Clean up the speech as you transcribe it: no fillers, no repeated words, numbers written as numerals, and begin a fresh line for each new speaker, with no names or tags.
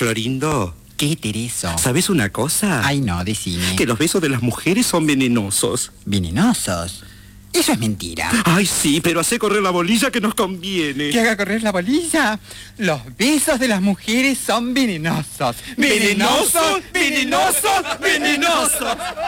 Florindo,
¿Qué, Tereso?
¿sabes una cosa?
Ay, no, decime.
Que los besos de las mujeres son venenosos.
¿Venenosos? Eso es mentira.
Ay, sí, pero hace correr la bolilla que nos conviene.
¿Que haga correr la bolilla? Los besos de las mujeres son venenosos.
¿Venenosos? ¡Venenosos! ¡Venenosos!